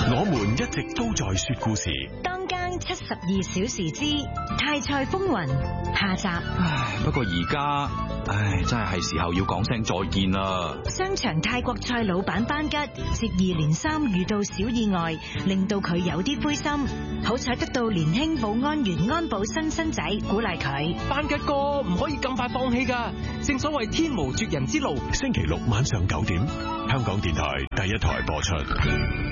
我們一直都在說故事。 當更72小時之泰菜風雲下集。 不過而家，真係時候要講聲再見啦。 商場泰國菜老闆班吉接二連三遇到小意外，令到佢有啲灰心。好彩得到年輕保安員安保新仔鼓勵佢。 班吉哥唔可以咁快放棄㗎，正所謂天無絕人之路。 星期六晚上9點，香港電台第一台播出。